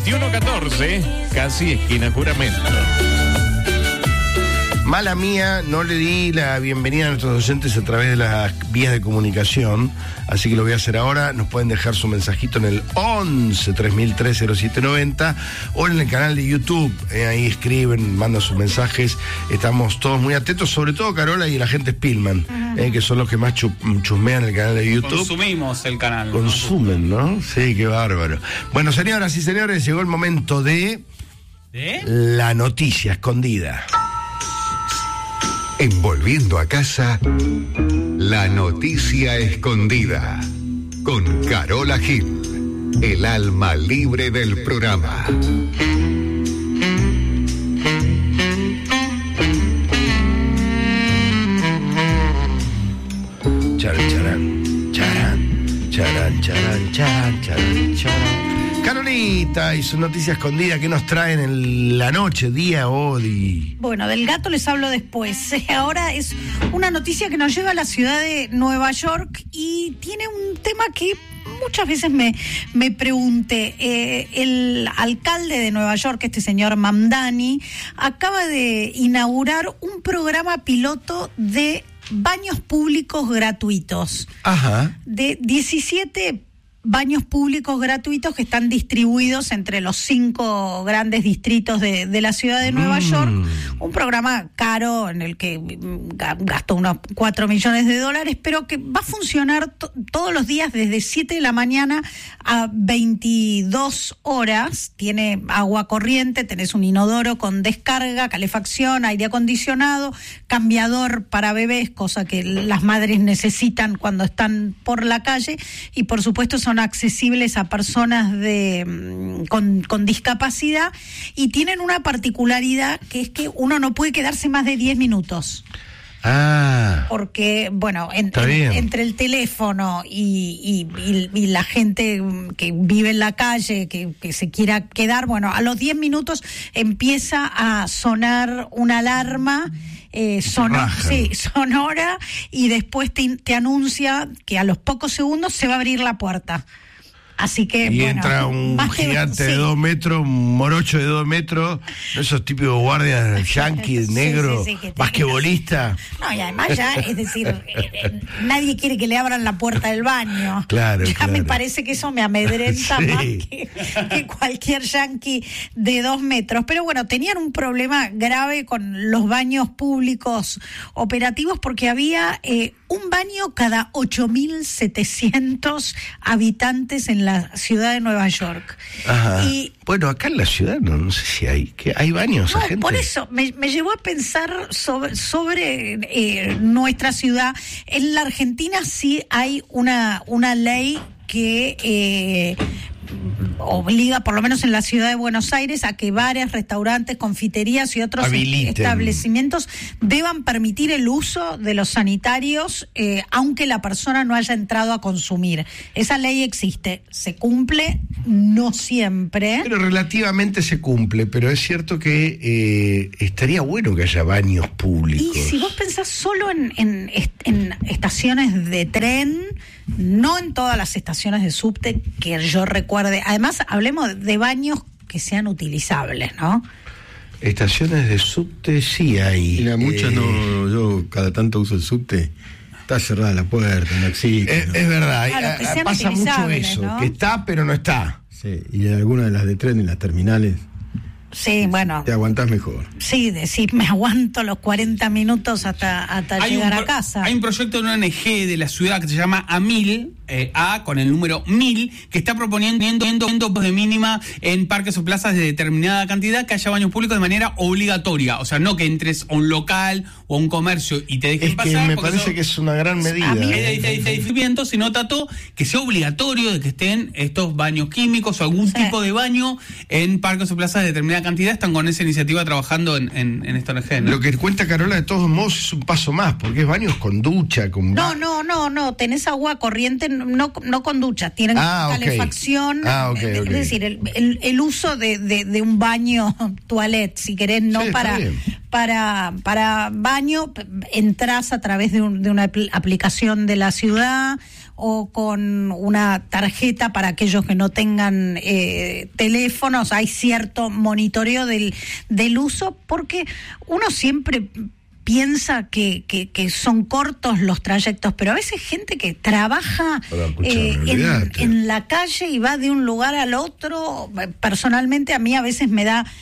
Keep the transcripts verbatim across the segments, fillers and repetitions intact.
veintiuno catorce, casi esquina Juramento. Mala mía, no le di la bienvenida a nuestros docentes a través de las vías de comunicación, así que lo voy a hacer ahora. Nos pueden dejar su mensajito en el once, tres mil tres, cero siete noventa o en el canal de YouTube. Eh, ahí escriben, mandan sus mensajes. Estamos todos muy atentos, sobre todo Carola y la gente Spillman, uh-huh. eh, que son los que más chu- chusmean el canal de YouTube. Consumimos el canal. Consumen, ¿no? Sí, qué bárbaro. Bueno, señoras y señores, llegó el momento de... ¿De? La noticia escondida. En Volviendo a Casa, la noticia escondida, con Carola Gil, el alma libre del programa. Charan, charan, charan, charan, charan, charan, charan, charan. Carolita y su noticia escondida, ¿qué nos traen en la noche, día, hoy? Bueno, del gato les hablo después. Ahora es una noticia que nos lleva a la ciudad de Nueva York y tiene un tema que muchas veces me, me pregunté. Eh, el alcalde de Nueva York, este señor Mamdani, acaba de inaugurar un programa piloto de baños públicos gratuitos. Ajá. De diecisiete baños públicos gratuitos que están distribuidos entre los cinco grandes distritos de, de la ciudad de Nueva mm. York. Un programa caro en el que gastó unos cuatro millones de dólares, pero que va a funcionar to- todos los días desde siete de la mañana a veintidós horas. Tiene agua corriente, tenés un inodoro con descarga, calefacción, aire acondicionado, cambiador para bebés, cosa que las madres necesitan cuando están por la calle, y por supuesto son accesibles a personas de con, con discapacidad, y tienen una particularidad que es que uno no puede quedarse más de diez minutos. Ah. Porque, bueno, en, en, entre el teléfono y, y, y, y la gente que vive en la calle, que, que se quiera quedar, bueno, a los diez minutos empieza a sonar una alarma eh, sono, sí, sonora, y después te, te anuncia que a los pocos segundos se va a abrir la puerta. Así que, y bueno, entra un gigante de, sí. de dos metros, un morocho de dos metros, esos típicos guardias yanquis, sí, negro, sí, sí, que basquetbolista. No, y además ya, es decir, eh, nadie quiere que le abran la puerta del baño. Claro, ya claro. Me parece que eso me amedrenta sí. más que, que cualquier yanqui de dos metros. Pero bueno, tenían un problema grave con los baños públicos operativos, porque había eh, un baño cada ocho mil setecientos habitantes en la ciudad de Nueva York. Ajá. Y bueno, acá en la ciudad no, no sé si hay, que hay baños, no, a gente. Por eso me, me llevó a pensar sobre, sobre eh, nuestra ciudad. En la Argentina sí hay una, una ley que eh, obliga, por lo menos en la ciudad de Buenos Aires, a que bares, restaurantes, confiterías y otros habiliten. establecimientos deban permitir el uso de los sanitarios, eh, aunque la persona no haya entrado a consumir. Esa ley existe, se cumple, no siempre. Pero relativamente se cumple, pero es cierto que eh, estaría bueno que haya baños públicos. Y si vos pensás solo en, en, en estaciones de tren, no en todas las estaciones de subte que yo recuerde. Además, hablemos de baños que sean utilizables, ¿no? Estaciones de subte sí hay. Mira, muchas eh, no, yo cada tanto uso el subte, está cerrada la puerta, no existe. Es, ¿no? es verdad, Claro, que sean pasa mucho eso, ¿no? que está pero no está. Sí, y en algunas de las de tren, en las terminales, Sí, bueno. te aguantás mejor. Sí, decir, me aguanto los cuarenta minutos hasta, hasta llegar pro, a casa. Hay un proyecto de una O N G de la ciudad que se llama A Mil, eh, A con el número mil, que está proponiendo de mínima en parques o plazas de determinada cantidad que haya baños públicos de manera obligatoria. O sea, no que entres a un local o a un comercio y te dejes es pasar. Que me parece eso, que es una gran medida. A mí, ¿eh? Edificiamiento, sino trató que sea obligatorio de que estén estos baños químicos o algún sí. tipo de baño en parques o plazas de determinada cantidad. Están con esa iniciativa trabajando en, en, en esta O N G, ¿no? Lo que cuenta Carola, de todos modos, es un paso más, porque es baños con ducha, con... No, no, no, no, tenés agua corriente, no, no con ducha, tienen ah, calefacción, okay. Ah, okay, es okay. decir, el, el, el uso de, de, de un baño toilet, si querés, no sí, para, para, para baño, entras a través de, un, de una apl- aplicación de la ciudad o con una tarjeta para aquellos que no tengan eh, teléfonos. Hay cierto monitoreo del, del uso, porque uno siempre piensa que, que, que son cortos los trayectos, pero a veces gente que trabaja eh, en, en la calle y va de un lugar al otro. Personalmente a mí a veces me da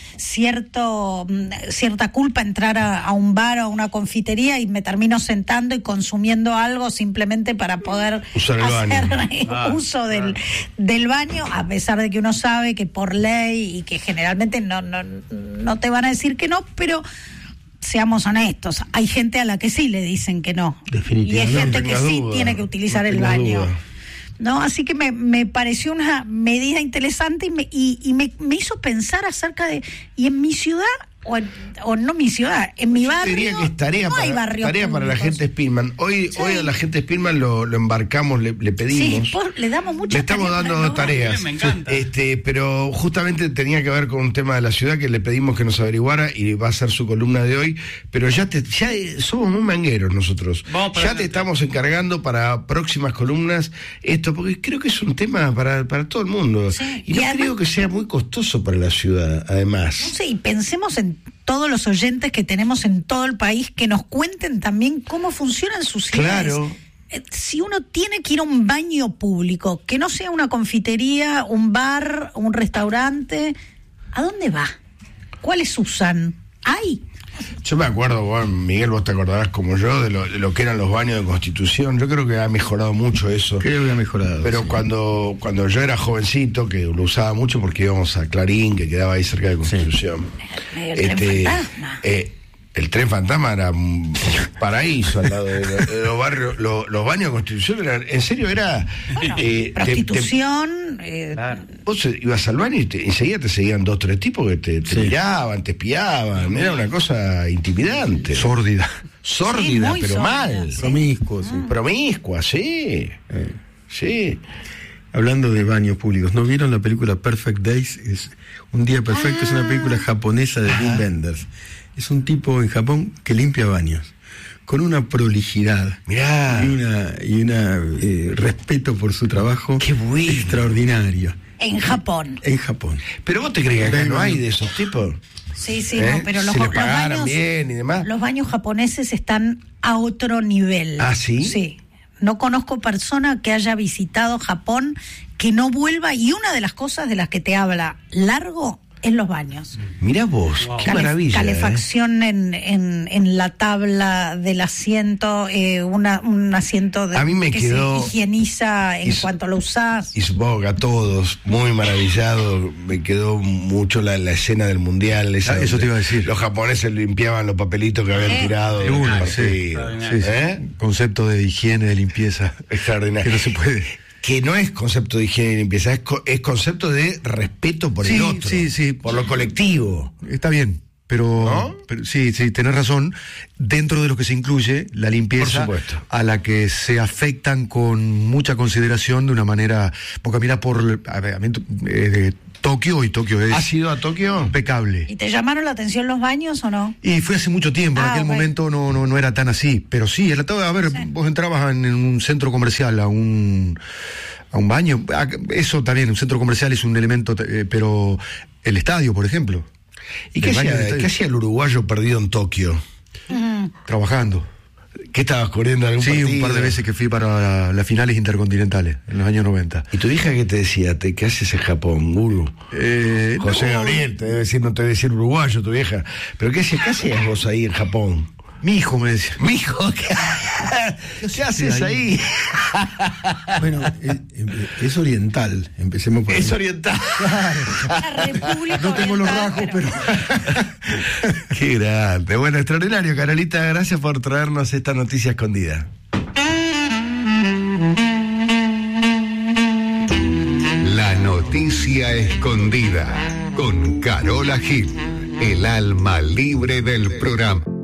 cierto cierta culpa entrar a, a un bar o a una confitería y me termino sentando y consumiendo algo simplemente para poder usar el hacer baño. Ah, uso del, del baño, a pesar de que uno sabe que por ley y que generalmente no, no, no te van a decir que no, pero seamos honestos, hay gente a la que sí le dicen que no. Y hay gente que sí duda, tiene que utilizar no el baño. duda. ¿No? Así que me, me pareció una medida interesante y, me, y, y me, me hizo pensar acerca de, y en mi ciudad, o, en, o no mi ciudad, en mi Yo barrio, diría que es tarea, no hay para, barrios tarea para la públicos. gente Spillman. Hoy, Sí. hoy a la gente Spillman lo, lo embarcamos, le, le pedimos. Sí, por- le damos muchas Le estamos tareas dando para lograr. tareas. Me encanta. Este, pero justamente tenía que ver con un tema de la ciudad que le pedimos que nos averiguara y va a ser su columna de hoy. Pero ya te, ya eh, somos muy mangueros nosotros. Vamos para Ya te adelante. estamos encargando para próximas columnas esto, porque creo que es un tema para, para todo el mundo. Sí. Y no Y además- creo que sea muy costoso para la ciudad, además. No sé, y pensemos en todos los oyentes que tenemos en todo el país que nos cuenten también cómo funcionan sus ciudades. Claro. Eh, Si uno tiene que ir a un baño público, que no sea una confitería, un bar, un restaurante, ¿a dónde va? ¿Cuáles usan? ¿Hay? Yo me acuerdo, bueno, Miguel, vos te acordarás como yo de lo, de lo que eran los baños de Constitución. Yo creo que ha mejorado mucho eso. Creo que ha mejorado. Pero sí. cuando cuando yo era jovencito, que lo usaba mucho porque íbamos a Clarín, que quedaba ahí cerca de Constitución. Medio el tren fantasma. eh, el tren fantasma era un paraíso al lado de, de- de los barrios. Lo- los baños de Constitución eran, en serio, era. Bueno, eh, te- te- prostitución. eh, Vos ibas al baño y te- enseguida te seguían dos, tres tipos que te, te Sí. miraban, te espiaban. Era una cosa intimidante. Sórdida. Sórdida, Sí, muy pero sórdida, mal. sí. Promiscuo, sí. Promiscua, sí. Sí. Hablando de baños públicos, ¿no vieron la película Perfect Days? Es Un día perfecto, es una película japonesa de Wim Wenders. Es un tipo en Japón que limpia baños con una prolijidad Mirá. y una y una eh, respeto por su trabajo Qué bueno. extraordinario en Japón. en Japón. Pero vos te crees que acá Ven, no hay baño. de esos tipos. Sí, sí, ¿Eh? no, pero los, Se le los pagaran baños, bien y demás. los baños japoneses están a otro nivel. ¿Ah, sí? Sí. No conozco persona que haya visitado Japón que no vuelva, y una de las cosas de las que te habla largo es los baños. Mirá vos, qué Calef- maravilla. Calefacción en, en, en la tabla del asiento, eh, una, un asiento de, A mí me que quedó- se higieniza en y s- cuanto lo usás. ¿Eh? Y supongo que a todos, muy maravillado, me quedó mucho la, la escena del mundial. Esa Ah, eso donde te iba a decir. Los japoneses limpiaban los papelitos que habían Eh. tirado. De del una, partido. sí, sí, sí. ¿Eh? Concepto de higiene, de limpieza. Extraordinario. Que no se puede. Que no es concepto de higiene y limpieza, es, co- es concepto de respeto por el Sí, otro. sí, sí. Por lo colectivo. Está bien, pero, ¿No? pero sí, sí, tenés razón. Dentro de lo que se incluye la limpieza, Por supuesto. a la que se afectan con mucha consideración de una manera, porque mira por a ver, a mí, eh, de Tokio, y Tokio es ¿Has ido a Tokio? impecable. ¿Y te llamaron la atención los baños o no? Y fue hace mucho tiempo, en Ah, aquel bueno. momento no, no, no era tan así, pero sí, el, a ver, Sí. vos entrabas en, en un centro comercial, a un a un baño, a- eso también, un centro comercial es un elemento, eh, pero el estadio, por ejemplo, ¿Y qué El baño del hacía, estadio. qué hacía el uruguayo perdido en Tokio? trabajando. ¿Qué estabas corriendo algún Sí, partido? un par de veces que fui para las finales intercontinentales en los años noventa. ¿Y tu hija qué te decía? ¿Te, ¿Qué haces en Japón, guru? Eh, José no, Gabriel, te debe decir, no te debe decir uruguayo tu vieja. ¿Pero qué hacías, qué hacías vos ahí en Japón? Mi hijo me decía. Mijo, ¿qué, ¿qué haces ahí? Bueno, es, es oriental, empecemos por Es ahí. oriental. La República No tengo los Oriental, rasgos, pero... Qué grande. Bueno, extraordinario, Carolita. Gracias por traernos esta noticia escondida. La noticia escondida con Carola Gil, el alma libre del programa.